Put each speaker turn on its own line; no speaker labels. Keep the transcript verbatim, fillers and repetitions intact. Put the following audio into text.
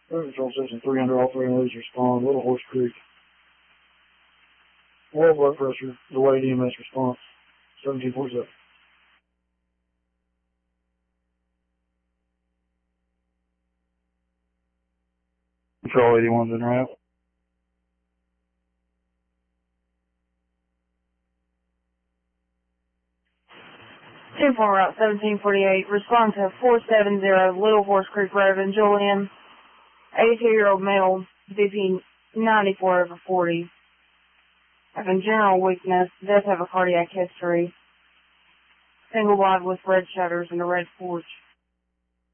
River Control Station three hundred, all three emergency respond, Little Horse Creek. Low blood pressure, delayed E M S response, seventeen forty-seven. Control eighty-one's in route.
two four Route seventeen forty-eight, respond to four seven zero Little Horse Creek Road in Julian. eighty-two-year-old male, B P ninety-four over forty. Having general weakness, does have a cardiac history. Single wide with red shutters and a red porch.